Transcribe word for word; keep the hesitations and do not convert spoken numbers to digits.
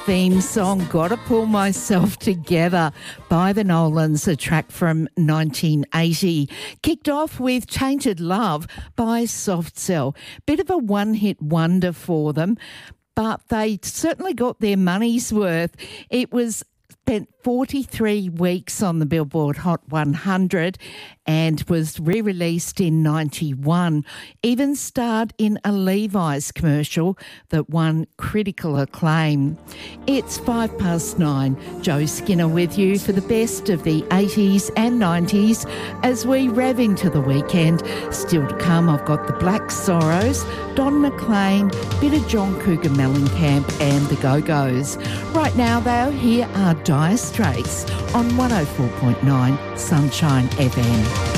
theme song, Gotta Pull Myself Together by the Nolans, a track from nineteen eighty. Kicked off with Tainted Love by Soft Cell. Bit of a one-hit wonder for them, but they certainly got their money's worth. It was spent forty-three weeks on the Billboard Hot one hundred and was re-released in ninety-one. Even starred in a Levi's commercial that won critical acclaim. It's five past nine. Jo Skinner with you for the best of the eighties and nineties as we rev into the weekend. Still to come, I've got the Black Sorrows, Don McLean, bit of John Cougar Mellencamp and the Go-Go's. Right now, though, here are Dire Straits on one oh four point nine Sunshine F M.